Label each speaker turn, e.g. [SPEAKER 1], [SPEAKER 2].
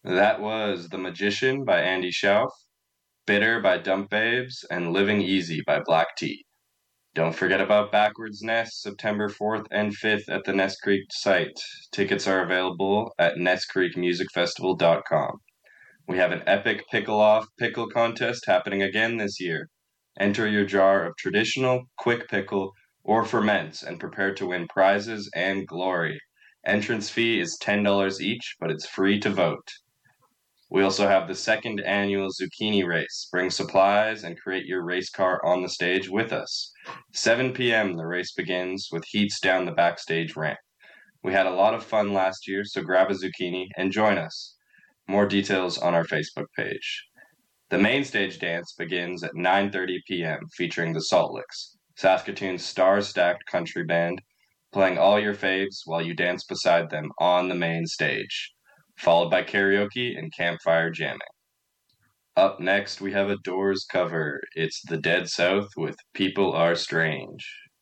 [SPEAKER 1] That was The Magician by Andy Schauf, Bitter by Dump Babes, and Living Easy by Black Tea. Don't forget about Backwards Nest, September 4th and 5th at the Nest Creek site. Tickets are available at nestcreekmusicfestival.com. We have an epic pickle-off pickle contest happening again this year. Enter your jar of traditional, quick pickle, or ferments and prepare to win prizes and glory. Entrance fee is $10 each, but it's free to vote. We also have the second annual Zucchini Race. Bring supplies and create your race car on the stage with us. 7 p.m. the race begins with heats down the backstage ramp. We had a lot of fun last year, so grab a zucchini and join us. More details on our Facebook page. The main stage dance begins at 9:30 p.m. featuring the Salt Licks, Saskatoon's star-stacked country band, playing all your faves while you dance beside them on the main stage, followed by karaoke and campfire jamming. Up next, we have a Doors cover. It's The Dead South with People Are Strange.